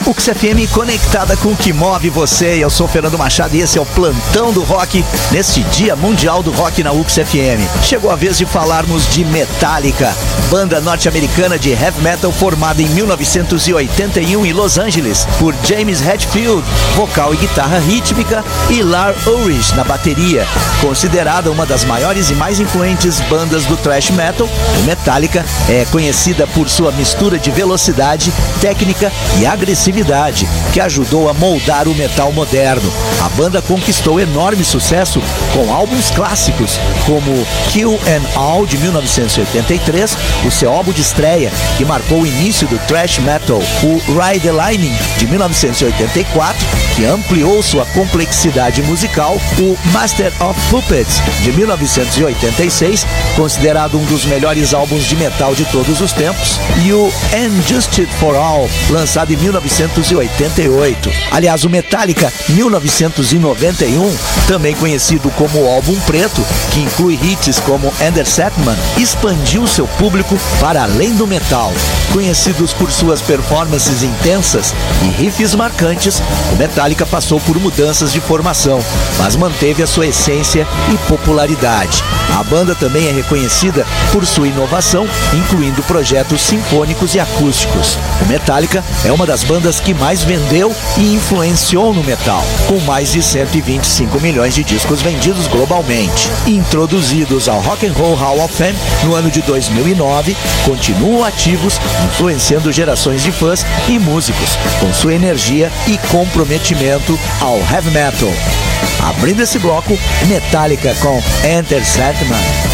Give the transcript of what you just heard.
UX FM conectada com o que move você. Eu sou Fernando Machado e esse é o Plantão do Rock, neste Dia Mundial do Rock na UX FM. Chegou a vez de falarmos de Metallica, banda norte-americana de heavy metal formada em 1981 em Los Angeles por James Hetfield, vocal e guitarra rítmica, e Lars Ulrich na bateria. Considerada uma das maiores e mais influentes bandas do thrash metal, o Metallica é conhecida por sua mistura de velocidade, técnica e agressividade, que ajudou a moldar o metal moderno. A banda conquistou enorme sucesso com álbuns clássicos, como Kill 'Em All, de 1983, o seu álbum de estreia, que marcou o início do thrash metal, o Ride the Lightning, de 1984, que ampliou sua complexidade musical, o Master of Puppets, de 1986, considerado um dos melhores álbuns de metal de todos os tempos, e o And Justice for All, lançado em 1988. Aliás, o Metallica 1991, também conhecido como o Álbum Preto, que inclui hits como Enter Sandman, expandiu seu público para além do metal. Conhecidos por suas performances intensas e riffs marcantes, o Metallica passou por mudanças de formação, mas manteve a sua essência e popularidade. A banda também é reconhecida por sua inovação, incluindo projetos sinfônicos e acústicos. O Metallica é uma das bandas que mais vendeu e influenciou no metal, com mais de 125 milhões de discos vendidos globalmente. Introduzidos ao Rock and Roll Hall of Fame no ano de 2009, continuam ativos, influenciando gerações de fãs e músicos, com sua energia e comprometimento ao heavy metal. Abrindo esse bloco, Metallica com Enter Sandman.